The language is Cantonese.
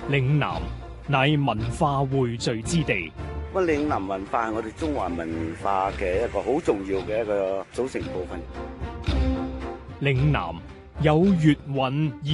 嶺南乃文化匯聚之地。 嶺南文化係我哋中華文化嘅一個好重要嘅一個組成部分。 嶺南有粵韻。